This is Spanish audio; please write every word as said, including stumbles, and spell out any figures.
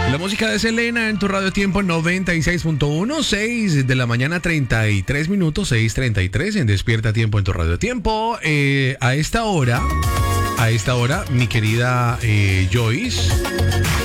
La música de Selena en tu Radio Tiempo noventa y seis punto uno, seis de la mañana, treinta y tres minutos, seis treinta y tres en Despierta Tiempo en tu Radio Tiempo. Eh, a esta hora, a esta hora, mi querida eh, Joyce,